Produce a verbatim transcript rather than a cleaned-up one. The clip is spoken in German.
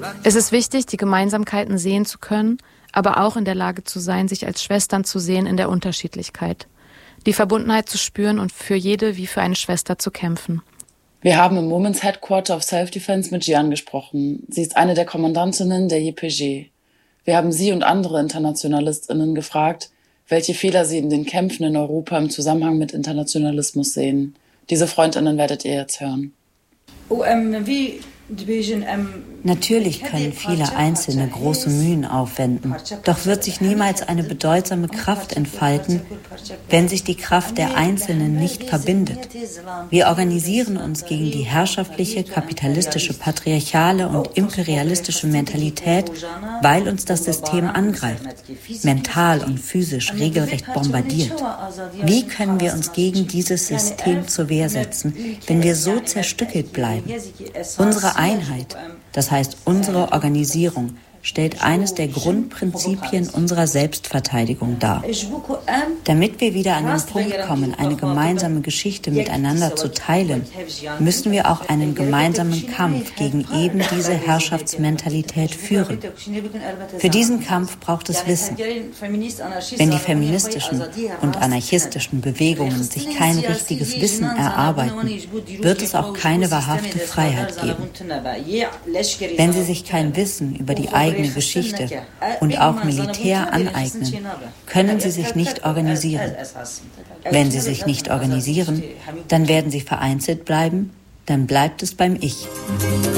Es ist wichtig, die Gemeinsamkeiten sehen zu können, aber auch in der Lage zu sein, sich als Schwestern zu sehen in der Unterschiedlichkeit. Die Verbundenheit zu spüren und für jede wie für eine Schwester zu kämpfen. Wir haben im Women's Headquarter of Self-Defense mit Jian gesprochen. Sie ist eine der Kommandantinnen der J P G. Wir haben sie und andere InternationalistInnen gefragt, welche Fehler sie in den Kämpfen in Europa im Zusammenhang mit Internationalismus sehen. Diese FreundInnen werdet ihr jetzt hören. Oh, ähm, wie Natürlich können viele Einzelne große Mühen aufwenden, doch wird sich niemals eine bedeutsame Kraft entfalten, wenn sich die Kraft der Einzelnen nicht verbindet. Wir organisieren uns gegen die herrschaftliche, kapitalistische, patriarchale und imperialistische Mentalität, weil uns das System angreift, mental und physisch regelrecht bombardiert. Wie können wir uns gegen dieses System zur Wehr setzen, wenn wir so zerstückelt bleiben? Unsere Einheit, das heißt unsere Organisierung, stellt eines der Grundprinzipien unserer Selbstverteidigung dar. Damit wir wieder an den Punkt kommen, eine gemeinsame Geschichte miteinander zu teilen, müssen wir auch einen gemeinsamen Kampf gegen eben diese Herrschaftsmentalität führen. Für diesen Kampf braucht es Wissen. Wenn die feministischen und anarchistischen Bewegungen sich kein richtiges Wissen erarbeiten, wird es auch keine wahrhafte Freiheit geben. Wenn sie sich kein Wissen über die eigene Geschichte und auch Militär aneignen, können sie sich nicht organisieren. Wenn sie sich nicht organisieren, dann werden sie vereinzelt bleiben, dann bleibt es beim Ich.